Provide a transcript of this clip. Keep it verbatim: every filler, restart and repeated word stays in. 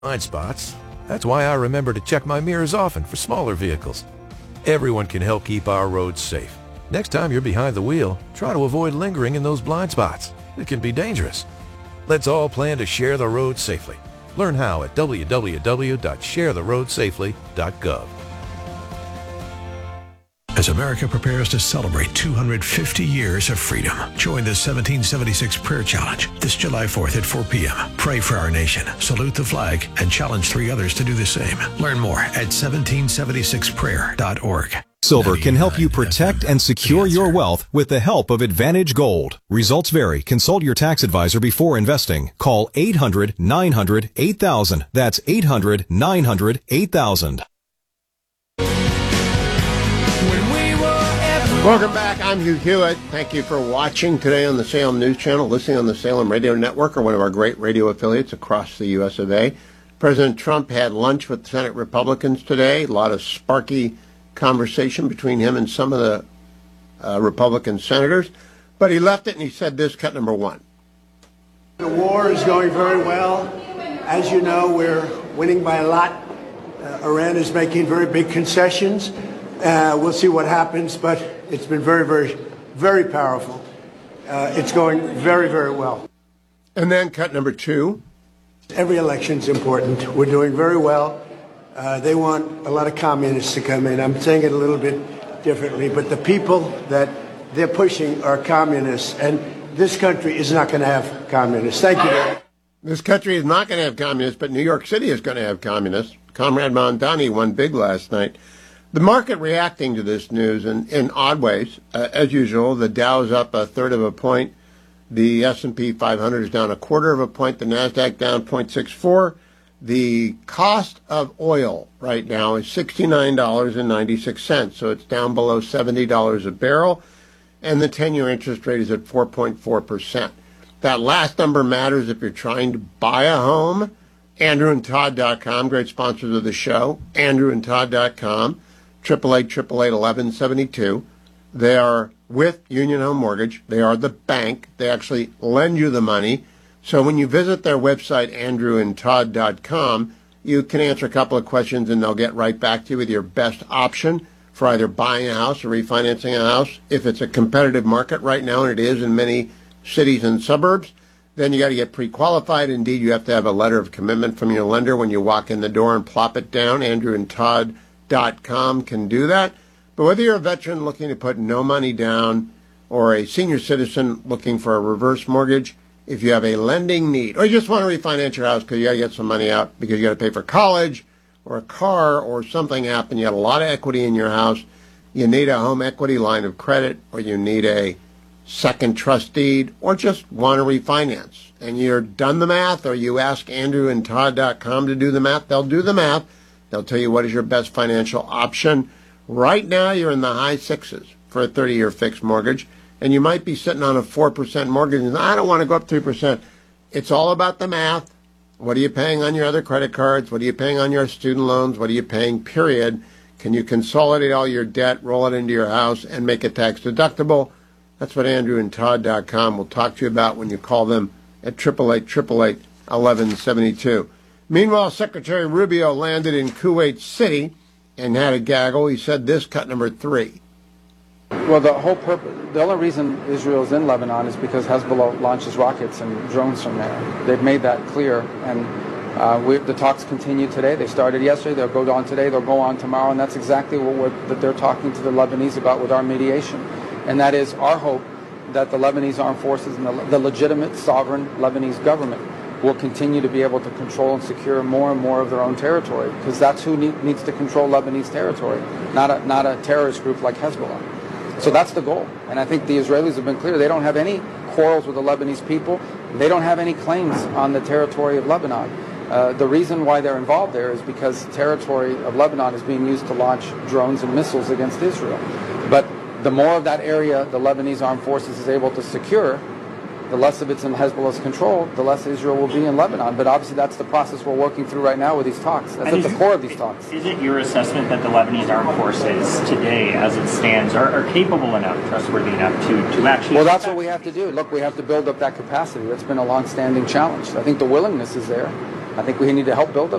Blind spots. That's why I remember to check my mirrors often for smaller vehicles. Everyone can help keep our roads safe. Next time you're behind the wheel, try to avoid lingering in those blind spots. It can be dangerous. Let's all plan to share the road safely. Learn how at w w w dot share the road safely dot gov. As America prepares to celebrate two hundred fifty years of freedom, join the seventeen seventy-six Prayer Challenge this July fourth at four p.m. Pray for our nation, salute the flag, and challenge three others to do the same. Learn more at seventeen seventy-six prayer dot org. Silver can help you protect and secure your wealth with the help of Advantage Gold. Results vary. Consult your tax advisor before investing. Call eight hundred nine hundred eight thousand. That's eight hundred nine hundred eight thousand. Welcome back. I'm Hugh Hewitt. Thank you for watching today on the Salem News Channel, listening on the Salem Radio Network or one of our great radio affiliates across the U S of A. President Trump had lunch with Senate Republicans today. A lot of sparky conversation between him and some of the uh, Republican senators. But he left it and he said this, cut number one. The war is going very well. As you know, we're winning by a lot. Uh, Iran is making very big concessions. Uh, we'll see what happens, but it's been very, very, very powerful. Uh, it's going very, very well. And then cut number two. Every election's important. We're doing very well. Uh, they want a lot of communists to come in. I'm saying it a little bit differently, but the people that they're pushing are communists, and this country is not going to have communists. Thank you. This country is not going to have communists, but New York City is going to have communists. Comrade Mondani won big last night. The market reacting to this news in, in odd ways. Uh, as usual, the Dow's up a third of a point. The S and P five hundred is down a quarter of a point. The NASDAQ down zero point six four. The cost of oil right now is sixty-nine dollars and ninety-six cents, so it's down below seventy dollars a barrel. And the ten-year interest rate is at four point four percent. That last number matters if you're trying to buy a home. Andrew and Todd dot com, great sponsors of the show. Andrew and Todd dot com. triple eight, triple eight, eleven seventy-two. They are with Union Home Mortgage. They are the bank. They actually lend you the money. So when you visit their website, Andrew and Todd dot com, you can answer a couple of questions and they'll get right back to you with your best option for either buying a house or refinancing a house. If it's a competitive market right now, and it is in many cities and suburbs, then you got to get pre-qualified. Indeed, you have to have a letter of commitment from your lender when you walk in the door and plop it down. Andrew and Todd dot com can do that. But whether you're a veteran looking to put no money down or a senior citizen looking for a reverse mortgage, if you have a lending need or you just want to refinance your house because you got to get some money out because you got to pay for college or a car or something happened, you had a lot of equity in your house, you need a home equity line of credit or you need a second trust deed or just want to refinance and you're done the math or you ask Andrew and Todd dot com to do the math, they'll do the math. They'll tell you what is your best financial option. Right now, you're in the high sixes for a thirty-year fixed mortgage, and you might be sitting on a four percent mortgage, and I don't want to go up three percent. It's all about the math. What are you paying on your other credit cards? What are you paying on your student loans? What are you paying, period? Can you consolidate all your debt, roll it into your house, and make it tax deductible? That's what Andrew and Todd dot com will talk to you about when you call them at triple eight, triple eight, eleven seventy-two. Meanwhile, Secretary Rubio landed in Kuwait City and had a gaggle. He said this, cut number three. Well, the whole purpose, the only reason Israel's in Lebanon is because Hezbollah launches rockets and drones from there. They've made that clear, and uh, we, the talks continue today. They started yesterday. They'll go on today. They'll go on tomorrow, and that's exactly what we're, that they're talking to the Lebanese about with our mediation, and that is our hope that the Lebanese armed forces and the, the legitimate sovereign Lebanese government will continue to be able to control and secure more and more of their own territory, because that's who need, needs to control Lebanese territory, not a, not a terrorist group like Hezbollah. So that's the goal. And I think the Israelis have been clear. They don't have any quarrels with the Lebanese people. They don't have any claims on the territory of Lebanon. Uh, the reason why they're involved there is because the territory of Lebanon is being used to launch drones and missiles against Israel. But the more of that area the Lebanese armed forces is able to secure, the less of it's in Hezbollah's control, the less Israel will be in Lebanon. But obviously that's the process we're working through right now with these talks. That's at the core of these talks. Is it your assessment that the Lebanese armed forces today, as it stands, are, are capable enough, trustworthy enough to, to actually... Well, that's what we have to do. Look, we have to build up that capacity. That's been a long-standing challenge. I think the willingness is there. I think we need to help build a